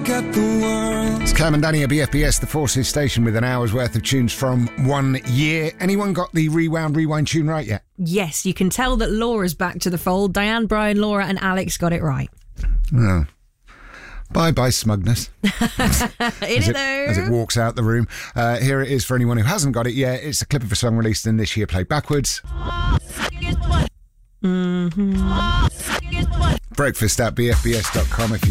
at the world. It's Clem and Danny at BFBS, the Forces station, with an hour's worth of tunes from 1 year. Anyone got the Rewind tune right yet? Yes, you can tell that Laura's back to the fold. Diane, Brian, Laura and Alex got it right. Oh. Bye-bye smugness. As it walks out the room. Here it is for anyone who hasn't got it yet. It's a clip of a song released in this year, played backwards. Mm-hmm. Breakfast at bfbs.com if you